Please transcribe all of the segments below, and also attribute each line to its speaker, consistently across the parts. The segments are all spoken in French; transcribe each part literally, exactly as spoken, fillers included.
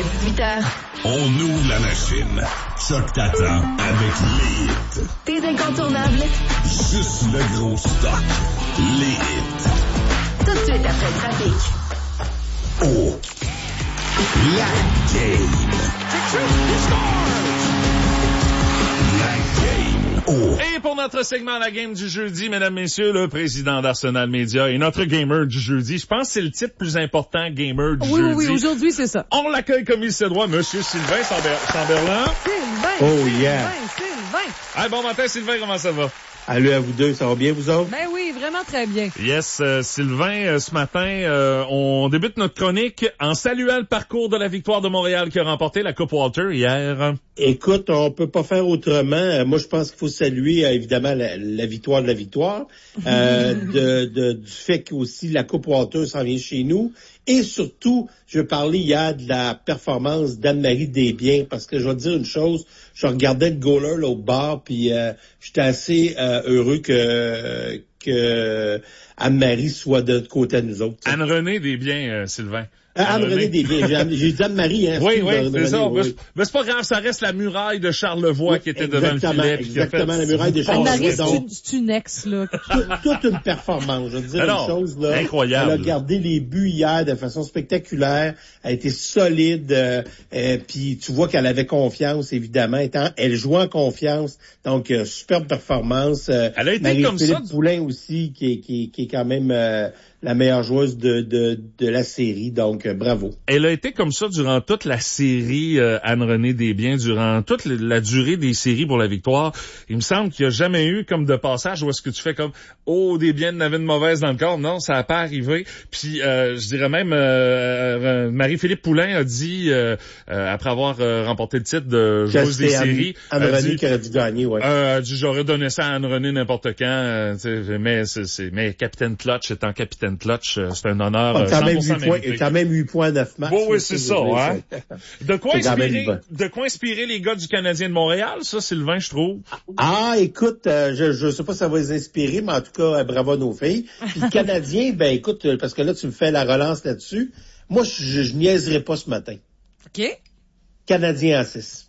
Speaker 1: dix-huit heures.
Speaker 2: On ouvre la machine. Choc t'attend avec les hits.
Speaker 1: Tes incontournables.
Speaker 2: Juste le gros stock. Les hits.
Speaker 1: Tout de suite après le trafic.
Speaker 2: Oh. La game. La game. Oh.
Speaker 3: Et pour notre segment La Game du jeudi, mesdames, messieurs, le président d'Arsenal Media et notre gamer du jeudi. Je pense que c'est le titre plus important, gamer du
Speaker 4: oui,
Speaker 3: jeudi.
Speaker 4: Oui, oui, aujourd'hui, c'est ça.
Speaker 3: On l'accueille comme il se doit, monsieur Sylvain Chamber- Chamberlain.
Speaker 4: Sylvain,
Speaker 5: Oh,
Speaker 4: Sylvain,
Speaker 5: yeah.
Speaker 4: Sylvain.
Speaker 3: Hey, bon matin, Sylvain, comment ça va?
Speaker 5: Allô à vous deux, ça va bien vous autres?
Speaker 4: Ben oui, vraiment très bien.
Speaker 3: Yes, euh, Sylvain, euh, ce matin, euh, on débute notre chronique en saluant le parcours de la victoire de Montréal qui a remporté la Coupe Walter hier.
Speaker 5: Écoute, on peut pas faire autrement. Euh, moi, je pense qu'il faut saluer euh, évidemment la, la victoire de la victoire, euh, de, de, du fait qu'aussi la Coupe Walter s'en vient chez nous. Et surtout, je parlais hier de la performance d'Anne-Marie Desbiens, parce que je vais te dire une chose, je regardais le goaler là, au bar, puis euh, j'étais assez euh, heureux que, que Anne-Marie soit de l'autre côté de nous autres.
Speaker 3: Anne-Renée Desbiens, euh, Sylvain.
Speaker 5: Anne-Renée Desbiens. J'ai, j'ai dit Anne-Marie, hein.
Speaker 3: Oui, oui, c'est ça.
Speaker 5: Oui.
Speaker 3: Mais, mais c'est pas grave, ça reste la muraille de Charlevoix
Speaker 5: Oui,
Speaker 3: qui était devant le filet.
Speaker 5: Exactement, la muraille de Charlevoix.
Speaker 4: Anne-Marie, c'est
Speaker 5: Donc,
Speaker 4: une, c'est une ex, là.
Speaker 5: toute une performance. Je veux dire
Speaker 3: Alors,
Speaker 5: une chose, là.
Speaker 3: incroyable.
Speaker 5: Elle a gardé les buts hier de façon spectaculaire. Elle a été solide. Euh, euh, puis tu vois qu'elle avait confiance, évidemment. Étant, elle jouait en confiance. Donc, euh, superbe performance. Euh,
Speaker 3: Elle a été comme ça.
Speaker 5: Marie-Philippe Poulin aussi, qui est, qui est, qui est quand même euh, la meilleure joueuse de, de, de la série. Donc, euh, bravo.
Speaker 3: Elle a été comme ça durant toute la série, euh, Anne-Renée Desbiens, durant toute la durée des séries pour la victoire. Il me semble qu'il n'y a jamais eu comme de passage où est-ce que tu fais comme « Oh, Desbiens n'avait une mauvaise dans le corps ». Non, ça n'a pas arrivé. Puis, euh, je dirais même, euh, euh, Marie-Philippe Poulin a dit, euh, euh, après avoir euh, remporté le titre de joueuse des séries...
Speaker 5: Anne-Renée qui aurait dû gagner, ouais.
Speaker 3: Euh, j'aurais donné ça à Anne-Renée n'importe quand, euh, mais, c'est, c'est, mais Capitaine Clutch étant Capitaine Clutch, euh, c'est un honneur
Speaker 5: ah, t'as,
Speaker 3: euh,
Speaker 5: même huit points, t'as même huit points, neuf matchs.
Speaker 3: Bon, oui, c'est ça, hein. De quoi inspirer,
Speaker 5: bon.
Speaker 3: de quoi inspirer les gars du Canadien de Montréal, ça, Sylvain, je trouve?
Speaker 5: Ah, écoute, euh, je, je sais pas si ça va les inspirer, mais en tout cas, bravo à nos filles. Puis le Canadien, ben écoute, parce que là, tu me fais la relance là-dessus. Moi, je, je niaiserai pas ce matin.
Speaker 4: OK.
Speaker 5: Canadien en six.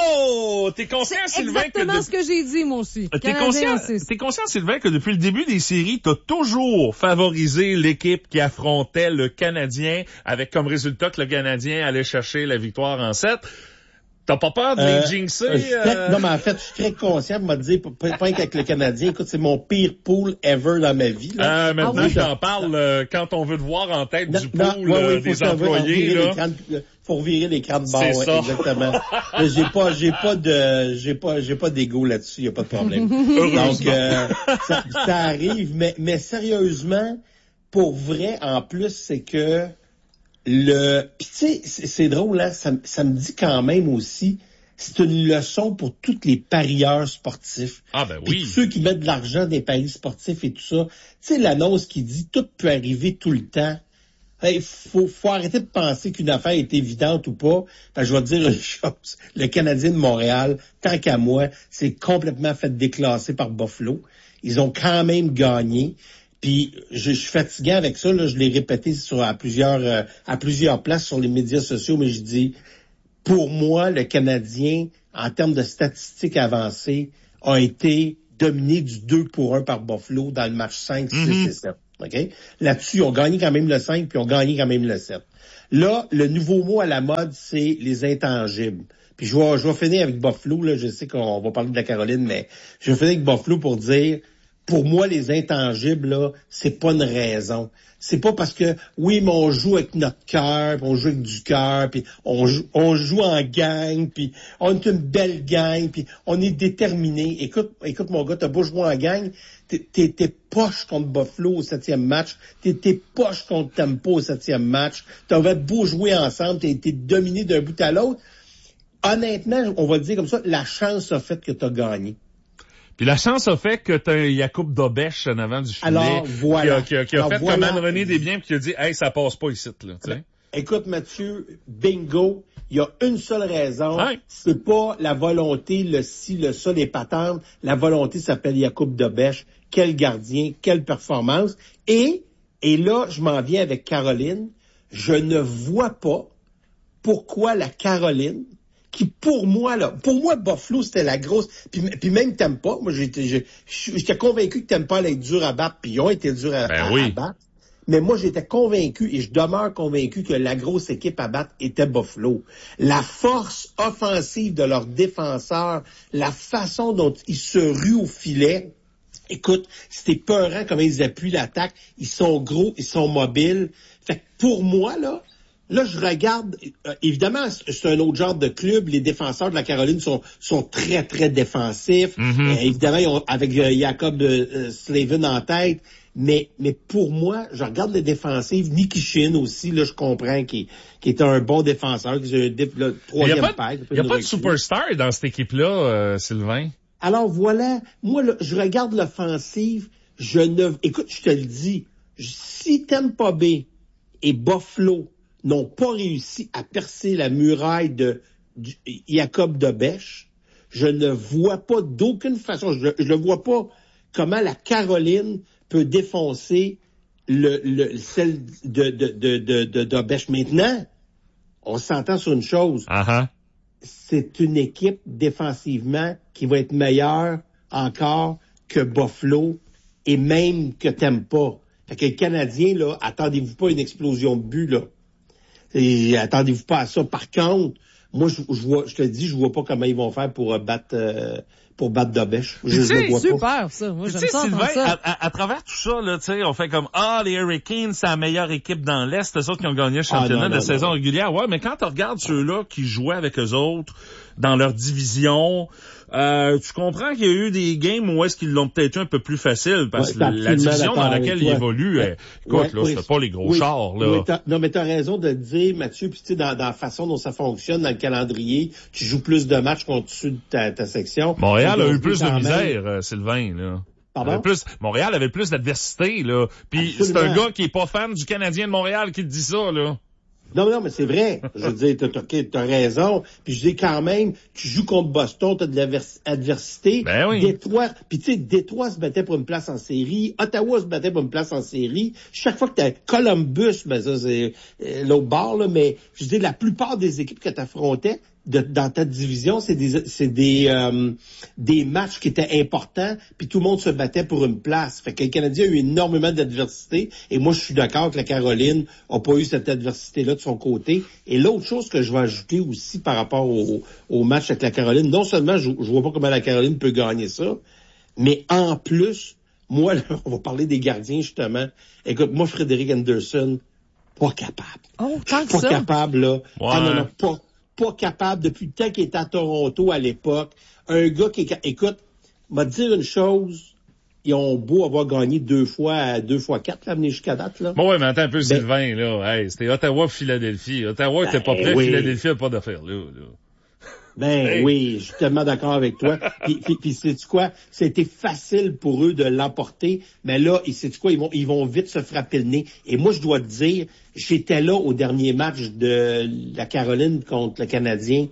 Speaker 3: Oh! T'es conscient,
Speaker 4: C'est
Speaker 3: Sylvain, que...
Speaker 4: exactement
Speaker 3: de...
Speaker 4: ce que j'ai dit, moi aussi.
Speaker 3: T'es
Speaker 4: Canadien
Speaker 3: conscient,
Speaker 4: en six.
Speaker 3: t'es conscient, Sylvain, que depuis le début des séries, t'as toujours favorisé l'équipe qui affrontait le Canadien, avec comme résultat que le Canadien allait chercher la victoire en sept. T'as pas peur de les
Speaker 5: Euh,
Speaker 3: jinxer?
Speaker 5: je suis très-
Speaker 3: euh...
Speaker 5: Non, mais en fait, je suis très conscient de me dire, pas pas qu'avec le Canadien, écoute, c'est mon pire pool ever dans ma vie. Là.
Speaker 3: Euh, maintenant,
Speaker 4: Ah oui?
Speaker 3: je t'en parle euh, quand on veut te voir en tête
Speaker 5: Non,
Speaker 3: du
Speaker 5: non,
Speaker 3: pool
Speaker 5: ouais,
Speaker 3: euh,
Speaker 5: ouais, faut
Speaker 3: des
Speaker 5: savoir
Speaker 3: employés.
Speaker 5: revirer
Speaker 3: Là.
Speaker 5: les crânes- faut revirer les crânes bas,
Speaker 3: C'est
Speaker 5: ouais,
Speaker 3: ça.
Speaker 5: exactement. Mais j'ai pas, j'ai pas de, j'ai pas, j'ai pas d'ego là-dessus, y a pas de problème. Donc, euh, ça, ça arrive, mais, mais sérieusement, pour vrai, en plus, c'est que le, pis tu sais, c'est, c'est drôle, hein, ça, ça me dit quand même aussi, c'est une leçon pour tous les parieurs sportifs.
Speaker 3: Ah ben
Speaker 5: Puis
Speaker 3: oui.
Speaker 5: tous ceux qui mettent de l'argent des paris sportifs et tout ça. Tu sais, l'annonce qui dit tout peut arriver tout le temps. Il faut, faut arrêter de penser qu'une affaire est évidente ou pas. Enfin, je vais te dire une chose. Le Canadien de Montréal, tant qu'à moi, c'est complètement fait déclasser par Buffalo. Ils ont quand même gagné. Puis je, je suis fatigué avec ça. Là, je l'ai répété sur, à plusieurs euh, à plusieurs places sur les médias sociaux, mais je dis, pour moi, le Canadien, en termes de statistiques avancées, a été dominé du deux pour un par Buffalo dans le match cinq, six
Speaker 3: Mm-hmm.
Speaker 5: et sept. Okay? Là-dessus, ils ont gagné quand même le cinq, puis ils ont gagné quand même le sept. Là, le nouveau mot à la mode, c'est les intangibles. Puis je vais, je vais finir avec Buffalo, là, je sais qu'on va parler de la Caroline, mais je vais finir avec Buffalo pour dire, pour moi, les intangibles, là, c'est pas une raison. C'est pas parce que, oui, mais on joue avec notre cœur, puis on joue avec du cœur, puis on joue, on joue en gang, puis on est une belle gang, puis on est déterminé. Écoute, écoute mon gars, t'as beau jouer en gang, t'es, t'es, t'es poche contre Buffalo au septième match, t'es, t'es poche contre Tampa au septième match, t'avais beau jouer ensemble, t'as été dominé d'un bout à l'autre. Honnêtement, on va le dire comme ça, la chance a fait que t'as gagné.
Speaker 3: Puis la chance a fait que t'as un Yacoub Dobèche en avant du filet.
Speaker 5: Alors, voilà.
Speaker 3: Qui a, qui a, qui a
Speaker 5: Alors,
Speaker 3: fait
Speaker 5: voilà.
Speaker 3: comme Anne-Renée Desbiens puis qui a dit, hey, ça passe pas ici, là, tu sais.
Speaker 5: Écoute, Mathieu, bingo. Il y a une seule raison.
Speaker 3: Ouais.
Speaker 5: C'est pas la volonté, le ci, le ça, les patentes. La volonté s'appelle Yacoub Dobèche. Quel gardien, quelle performance. Et, et là, je m'en viens avec Caroline. Je ne vois pas pourquoi la Caroline, qui pour moi, là, pour moi, Buffalo, c'était la grosse, puis, puis même Tampa, moi, j'étais, j'ai- j'étais convaincu que Tampa allait être dur à battre, puis ils ont été durs à,
Speaker 3: Ben
Speaker 5: à,
Speaker 3: oui.
Speaker 5: à battre. Mais moi, j'étais convaincu, et je demeure convaincu que la grosse équipe à battre était Buffalo. La force offensive de leurs défenseurs, la façon dont ils se ruent au filet, écoute, c'était peurant comment ils appuient l'attaque. Ils sont gros, ils sont mobiles. Fait que pour moi, là, là, je regarde, euh, évidemment, c'est un autre genre de club. Les défenseurs de la Caroline sont, sont très, très défensifs.
Speaker 3: Mm-hmm.
Speaker 5: Euh, évidemment, ils ont, avec euh, Jacob euh, Slavin en tête. Mais, mais pour moi, je regarde les défensives. Nicky Shin aussi, là, je comprends qu'il, qu'il est un bon défenseur, qu'il est un dé- le
Speaker 3: Il n'y
Speaker 5: troisième
Speaker 3: a pas,
Speaker 5: paire.
Speaker 3: de- y a pas de superstar dans cette équipe-là, euh, Sylvain.
Speaker 5: Alors voilà, moi, là, je regarde l'offensive, je ne... Écoute, je te le dis, si Tampa Bay et Buffalo n'ont pas réussi à percer la muraille de, de Jacob Dobèche, je ne vois pas d'aucune façon, je ne vois pas comment la Caroline peut défoncer le, le celle de, de, de, de, de Dobèche. Maintenant, on s'entend sur une chose.
Speaker 3: Uh-huh.
Speaker 5: C'est une équipe défensivement qui va être meilleure encore que Buffalo et même que Tampa. Fait que les Canadiens, là, attendez-vous pas une explosion de but, là. Et attendez-vous pas à ça. Par contre, moi, je, je vois, je te le dis, je vois pas comment ils vont faire pour euh, battre, euh, pour battre Dobèche. Je,
Speaker 3: Tu
Speaker 5: je
Speaker 3: sais,
Speaker 5: le vois pas.
Speaker 4: Super, ça. Moi,
Speaker 3: Tu
Speaker 4: j'aime
Speaker 3: sais,
Speaker 4: ça,
Speaker 3: Sylvain,
Speaker 4: entendre ça.
Speaker 3: à, à, à travers tout ça, là, tu sais, on fait comme, ah, les Hurricanes, c'est la meilleure équipe dans l'Est, eux autres qui ont gagné le championnat
Speaker 5: Ah, non,
Speaker 3: de
Speaker 5: non,
Speaker 3: saison
Speaker 5: non.
Speaker 3: régulière. Ouais, mais quand tu regardes ceux-là qui jouaient avec eux autres dans leur division, euh, tu comprends qu'il y a eu des games où est-ce qu'ils l'ont peut-être eu un peu plus facile, parce
Speaker 5: Ouais,
Speaker 3: que
Speaker 5: t'es
Speaker 3: la
Speaker 5: absolument
Speaker 3: division
Speaker 5: d'accord
Speaker 3: dans
Speaker 5: avec
Speaker 3: laquelle
Speaker 5: toi.
Speaker 3: ils évoluent,
Speaker 5: Ouais.
Speaker 3: eh, écoute,
Speaker 5: Ouais,
Speaker 3: là,
Speaker 5: oui.
Speaker 3: c'est pas les gros
Speaker 5: Oui.
Speaker 3: chars, là.
Speaker 5: Oui, t'as- non, mais t'as raison de le dire, Mathieu, puis tu sais, dans, dans la façon dont ça fonctionne, dans le calendrier, tu joues plus de matchs contre-dessus de ta, ta section.
Speaker 3: Montréal
Speaker 5: Donc,
Speaker 3: a
Speaker 5: on
Speaker 3: eu
Speaker 5: se
Speaker 3: plus
Speaker 5: dit
Speaker 3: de
Speaker 5: quand même-
Speaker 3: misère, euh, Sylvain, là.
Speaker 5: Pardon?
Speaker 3: Avait plus, Montréal avait plus d'adversité, là. Puis c'est un
Speaker 5: Absolument.
Speaker 3: gars qui est pas fan du Canadien de Montréal qui te dit ça, là.
Speaker 5: Non, non, mais c'est vrai. Je veux dire, t'as, t'as, t'as raison. Puis je dis quand même, tu joues contre Boston, t'as de l'adversité.
Speaker 3: Ben oui.
Speaker 5: Détroit, puis tu sais, Détroit se battait pour une place en série. Ottawa se battait pour une place en série. Chaque fois que t'as Columbus, ben ça, c'est euh, l'autre bord, là, mais je dis, la plupart des équipes que t'affrontais, de, dans ta division, c'est des c'est des euh, des matchs qui étaient importants, puis tout le monde se battait pour une place. Fait que le Canadien a eu énormément d'adversité, et moi je suis d'accord que la Caroline a pas eu cette adversité-là de son côté. Et l'autre chose que je vais ajouter aussi par rapport au, au match avec la Caroline, non seulement je, je vois pas comment la Caroline peut gagner ça, mais en plus, moi, là, on va parler des gardiens justement. Écoute, moi Frédéric Anderson, pas capable.
Speaker 4: Oh, tant que
Speaker 5: Pas
Speaker 4: ça.
Speaker 5: capable, là.
Speaker 3: Ouais.
Speaker 5: Ah non, non, pas, pas capable depuis le temps qu'il était à Toronto à l'époque. Un gars qui est... Écoute, m'a dire une chose, ils ont beau avoir gagné deux fois, deux fois quatre, là, venir jusqu'à date, là.
Speaker 3: Bon, ouais, mais attends un peu, Sylvain, là. Hey, c'était Ottawa-Philadelphie. Ottawa était pas
Speaker 5: Ben
Speaker 3: prêt,
Speaker 5: oui.
Speaker 3: Philadelphie n'a pas d'affaires, là, là.
Speaker 5: Ben
Speaker 3: Hey.
Speaker 5: oui, je suis tellement d'accord avec toi. Puis, puis, puis sais-tu quoi? C'était facile pour eux de l'emporter, mais là, sais-tu quoi? Ils vont, ils vont vite se frapper le nez. Et moi, je dois te dire, j'étais là au dernier match de la Caroline contre le Canadien.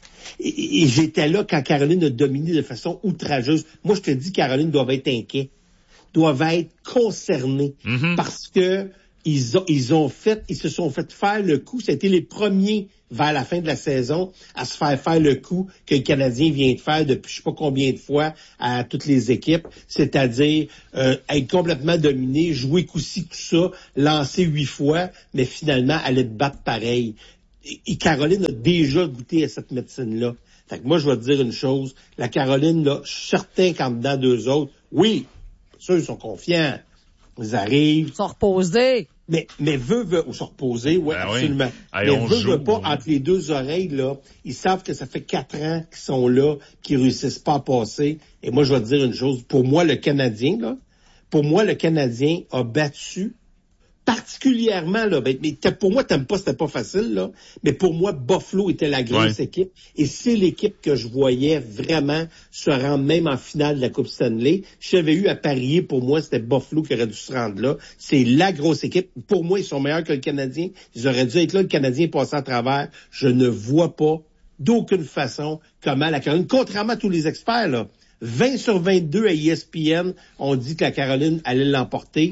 Speaker 5: Et, et j'étais là quand Caroline a dominé de façon outrageuse. Moi, je te dis, Caroline doivent être inquiets, doivent être concernés,
Speaker 3: Mhm.
Speaker 5: parce que ils ont, ils ont fait, ils se sont fait faire le coup. C'était les premiers vers la fin de la saison à se faire faire le coup que le Canadien vient de faire depuis je sais pas combien de fois à toutes les équipes, c'est-à-dire euh, être complètement dominé, jouer coup-ci, coup ça, lancer huit fois, mais finalement aller te battre pareil. Et, et Caroline a déjà goûté à cette médecine-là. Fait que moi, je vais te dire une chose, la Caroline, là, je suis certain qu'en dedans d'eux autres, oui, ceux ils sont confiants, ils arrivent,
Speaker 4: Ils sont reposés.
Speaker 5: mais, mais veut, veut, ou se reposer, oui,
Speaker 3: Ben oui.
Speaker 5: absolument.
Speaker 3: Hey,
Speaker 5: mais
Speaker 3: on
Speaker 5: veut,
Speaker 3: joue,
Speaker 5: veut pas,
Speaker 3: oui.
Speaker 5: entre les deux oreilles, là, ils savent que ça fait quatre ans qu'ils sont là, qu'ils réussissent pas à passer. Et moi, je vais te dire une chose. Pour moi, le Canadien, là, pour moi, le Canadien a battu, particulièrement, là, ben, mais t'as- pour moi, t'aimes pas, c'était pas facile, là, mais pour moi, Buffalo était la grosse
Speaker 3: Ouais.
Speaker 5: équipe, et c'est l'équipe que je voyais vraiment se rendre même en finale de la Coupe Stanley. J'avais eu à parier, pour moi, c'était Buffalo qui aurait dû se rendre là. C'est la grosse équipe. Pour moi, ils sont meilleurs que le Canadien. Ils auraient dû être là, le Canadien est passé à travers. Je ne vois pas, d'aucune façon, comment la Caroline, contrairement à tous les experts, là, vingt sur vingt-deux à E S P N ont dit que la Caroline allait l'emporter.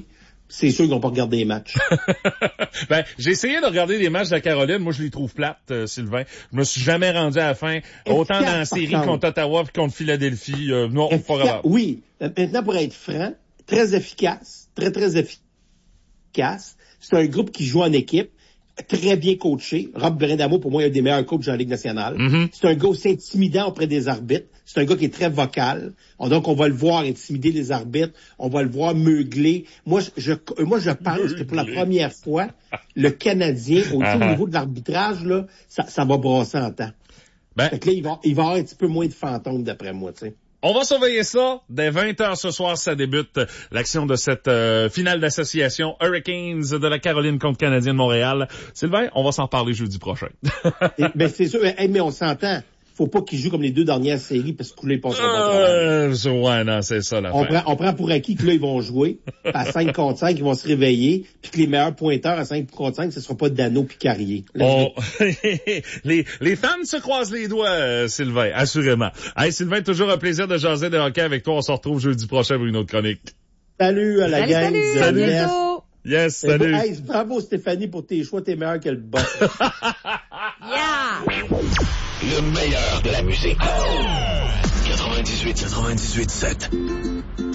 Speaker 5: c'est sûr qu'ils vont pas regarder les matchs.
Speaker 3: Ben, j'ai essayé de regarder les matchs de la Caroline. Moi, je les trouve plates, euh, Sylvain. Je me suis jamais rendu à la fin. Autant dans la série contre Ottawa puis contre Philadelphie. Euh, non,
Speaker 5: Efficace,
Speaker 3: pas grave.
Speaker 5: Oui. Maintenant, pour être franc, très efficace. Très, très efficace. C'est un groupe qui joue en équipe. Très bien coaché. Rob Brind'Amour, pour moi, il est un des meilleurs coachs en Ligue nationale.
Speaker 3: Mm-hmm.
Speaker 5: C'est un gars aussi intimidant auprès des arbitres. C'est un gars qui est très vocal. Donc, on va le voir intimider les arbitres. On va le voir meugler. Moi, je, je moi, je pense que pour la première fois, le Canadien, au, uh-huh. au niveau de l'arbitrage, là, ça, ça va brasser en temps. Ben, fait que là, il va, il va y avoir un petit peu moins de fantômes, d'après moi, tu sais.
Speaker 3: On va surveiller ça. Dès vingt heures ce soir, ça débute l'action de cette euh, finale d'association Hurricanes de la Caroline contre Canadien de Montréal. Sylvain, on va s'en reparler jeudi prochain.
Speaker 5: Et, ben c'est sûr, mais, mais on s'entend. Faut pas qu'ils jouent comme les deux dernières séries parce que là, ils passeront
Speaker 3: euh, pas. Ouais, non, c'est ça l'affaire.
Speaker 5: On prend, on prend pour acquis que là, ils vont jouer. À cinq contre cinq, ils vont se réveiller. Puis que les meilleurs pointeurs à cinq contre cinq, ce ne sera pas Dano puis Carrier.
Speaker 3: On... les, les fans se croisent les doigts, euh, Sylvain, assurément. Hey, Sylvain, toujours un plaisir de jaser de hockey avec toi. On se retrouve jeudi prochain pour une autre chronique.
Speaker 5: Salut à la
Speaker 4: salut,
Speaker 5: gang.
Speaker 4: Salut,
Speaker 3: salut.
Speaker 4: À bientôt.
Speaker 3: Yes, salut.
Speaker 5: Hey, bravo Stéphanie pour tes choix. T'es meilleur que le boss.
Speaker 4: Yeah!
Speaker 2: Le meilleur de la musique. quatre-vingt-dix-huit, quatre-vingt-dix-huit sept.